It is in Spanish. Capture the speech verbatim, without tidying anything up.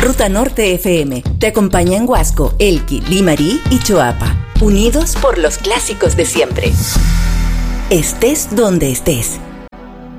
Ruta Norte F M te acompaña en Huasco, Elqui, Limarí y Choapa. Unidos por los clásicos de siempre. Estés donde estés.